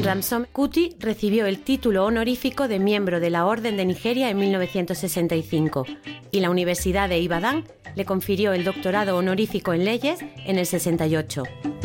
Ransom Kuti recibió el título honorífico de miembro de la Orden de Nigeria en 1965 y la Universidad de Ibadan le confirió el doctorado honorífico en leyes en el 68.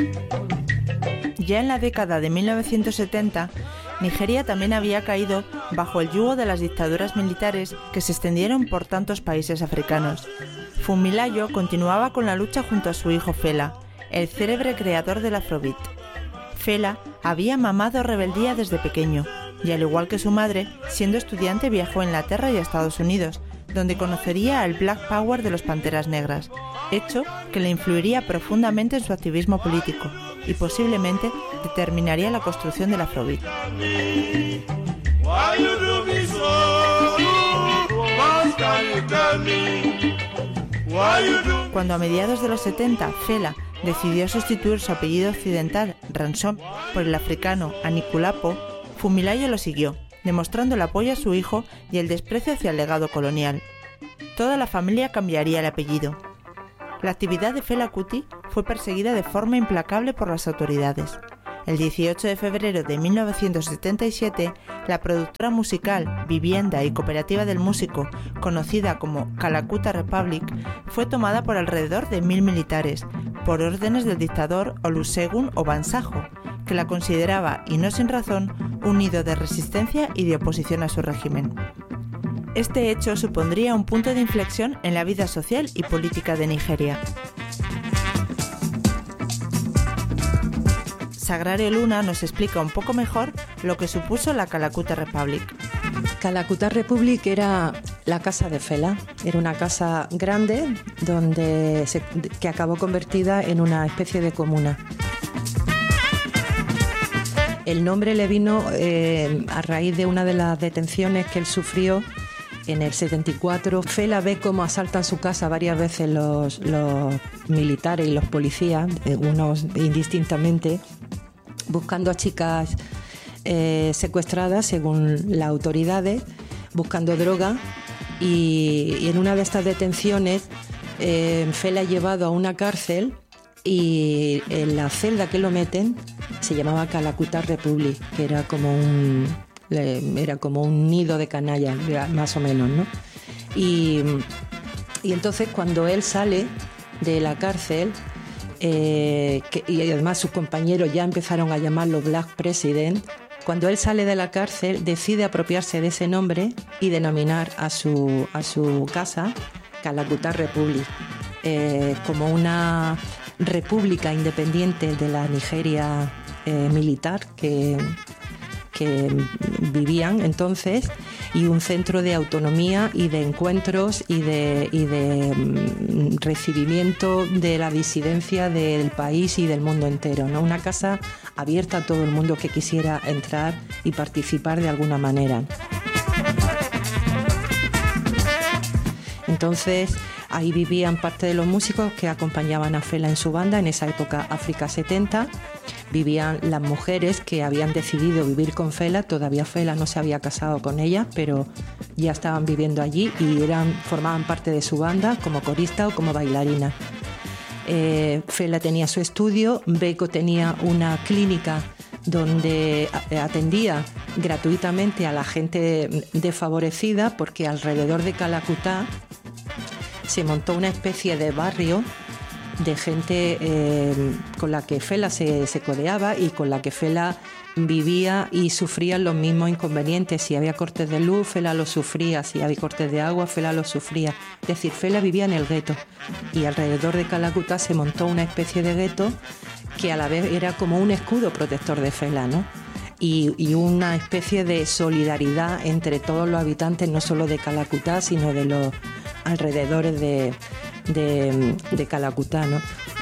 Ya en la década de 1970, Nigeria también había caído bajo el yugo de las dictaduras militares que se extendieron por tantos países africanos. Funmilayo continuaba con la lucha junto a su hijo Fela, el célebre creador del Afrobeat. Fela había mamado rebeldía desde pequeño y, al igual que su madre, siendo estudiante viajó a Inglaterra y a Estados Unidos, donde conocería al Black Power de los Panteras Negras, hecho que le influiría profundamente en su activismo político y posiblemente determinaría la construcción del Afrobeat. Cuando a mediados de los 70 Fela decidió sustituir su apellido occidental, Ransom, por el africano Anikulapo, Funmilayo lo siguió, demostrando el apoyo a su hijo y el desprecio hacia el legado colonial. Toda la familia cambiaría el apellido. La actividad de Fela Kuti fue perseguida de forma implacable por las autoridades. El 18 de febrero de 1977, la productora musical, vivienda y cooperativa del músico, conocida como Kalakuta Republic, fue tomada por alrededor de 1000 militares, por órdenes del dictador Olusegun Obasanjo, que la consideraba, y no sin razón, un nido de resistencia y de oposición a su régimen. Este hecho supondría un punto de inflexión en la vida social y política de Nigeria. Sagrario Luna nos explica un poco mejor lo que supuso la Kalakuta Republic. Kalakuta Republic era la casa de Fela. Era una casa grande que acabó convertida en una especie de comuna. El nombre le vino a raíz de una de las detenciones que él sufrió en el 74. Fela ve cómo asaltan su casa varias veces los militares y los policías, unos indistintamente, buscando a chicas secuestradas, según las autoridades, buscando droga. Y en una de estas detenciones, Fela es llevado a una cárcel y en la celda que lo meten se llamaba Kalakuta Republic, que era como un nido de canallas, más o menos, ¿no? Y entonces cuando él sale de la cárcel, y además sus compañeros ya empezaron a llamarlo Black President, cuando él sale de la cárcel decide apropiarse de ese nombre y denominar a su casa Kalakuta Republic, como una república independiente de la Nigeria militar que vivían entonces, y un centro de autonomía y de encuentros y de recibimiento de la disidencia del país y del mundo entero, ¿no? Una casa abierta a todo el mundo que quisiera entrar y participar de alguna manera. Entonces, ahí vivían parte de los músicos que acompañaban a Fela en su banda, en esa época África 70. Vivían las mujeres que habían decidido vivir con Fela. Todavía Fela no se había casado con ellas, pero ya estaban viviendo allí y formaban parte de su banda como corista o como bailarina. Fela tenía su estudio, Beko tenía una clínica donde atendía gratuitamente a la gente desfavorecida, porque alrededor de Kalakuta se montó una especie de barrio de gente con la que Fela se codeaba y con la que Fela vivía y sufría los mismos inconvenientes. Si había cortes de luz, Fela los sufría. Si había cortes de agua, Fela los sufría. Es decir, Fela vivía en el gueto y alrededor de Kalakuta se montó una especie de gueto que a la vez era como un escudo protector de Fela, ¿no? Y una especie de solidaridad entre todos los habitantes, no solo de Kalakuta, sino de los alrededores de Kalakuta, ¿no?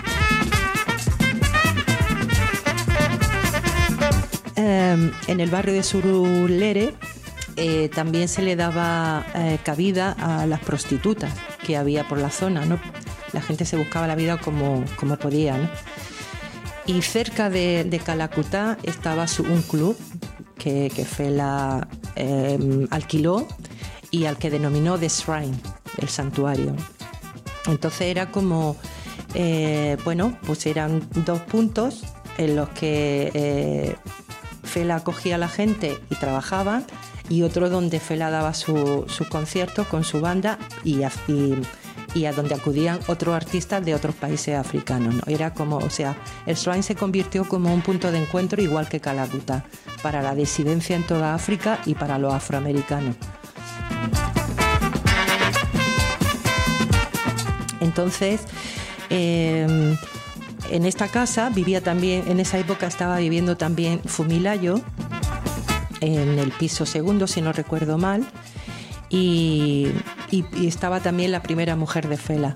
En el barrio de Surulere también se le daba cabida a las prostitutas que había por la zona, ¿no? La gente se buscaba la vida como podía, ¿no? Y cerca de Kalakuta estaba un club que Fela alquiló y al que denominó The Shrine, el santuario. Entonces era como, pues eran dos puntos en los que Fela acogía a la gente y trabajaba, y otro donde Fela daba sus conciertos con su banda y a donde acudían otros artistas de otros países africanos, ¿no? Era como, o sea, el Shrine se convirtió como un punto de encuentro igual que Kalakuta, para la disidencia en toda África y para los afroamericanos. Entonces, en esta casa vivía también, en esa época estaba viviendo también Fumilayo, en el piso segundo, si no recuerdo mal, y estaba también la primera mujer de Fela.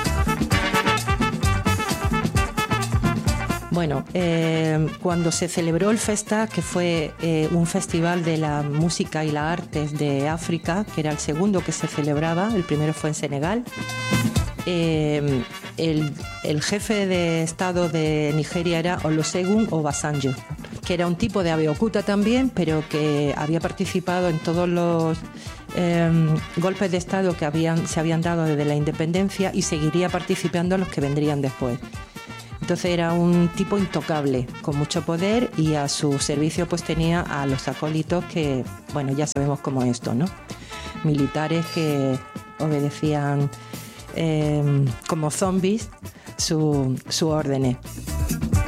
Bueno, cuando se celebró el Festa, que fue un festival de la música y las artes de África, que era el segundo que se celebraba, el primero fue en Senegal, el jefe de Estado de Nigeria era Olusegun Obasanjo, que era un tipo de Abeokuta también, pero que había participado en todos los golpes de Estado que se habían dado desde la independencia y seguiría participando en los que vendrían después. Entonces era un tipo intocable, con mucho poder, y a su servicio pues tenía a los acólitos que, bueno, ya sabemos cómo es esto, ¿no? Militares que obedecían como zombies sus órdenes.